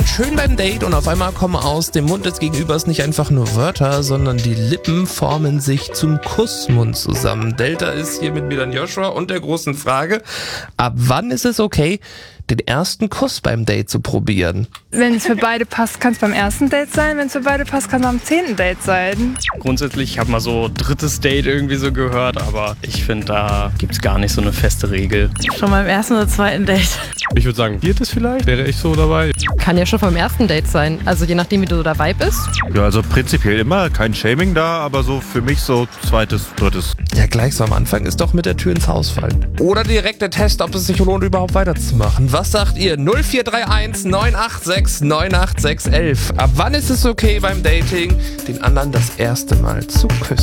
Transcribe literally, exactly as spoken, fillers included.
gerade schön beim Date und auf einmal kommen aus dem Mund des Gegenübers nicht einfach nur Wörter, sondern die Lippen formen sich zum Kussmund zusammen. Delta ist hier mit mir dann Joshua und der großen Frage, ab wann ist es okay, den ersten Kuss beim Date zu probieren? Wenn es für beide passt, kann es beim ersten Date sein. Wenn es für beide passt, kann es am zehnten Date sein. Grundsätzlich, ich habe mal so drittes Date irgendwie so gehört, aber ich finde, da gibt es gar nicht so eine feste Regel. Schon beim ersten oder zweiten Date. Ich würde sagen, viertes vielleicht, wäre ich so dabei. Kann ja schon vom ersten Date sein, also je nachdem, wie du dabei bist. Ja, also prinzipiell immer, kein Shaming da, aber so für mich so zweites, drittes. Ja, gleich so am Anfang ist doch mit der Tür ins Haus fallen. Oder direkt der Test, ob es sich lohnt, überhaupt weiterzumachen. Was sagt ihr? null vier drei eins neun acht sechs neun acht sechs eins eins. Ab wann ist es okay beim Dating, den anderen das erste Mal zu küssen?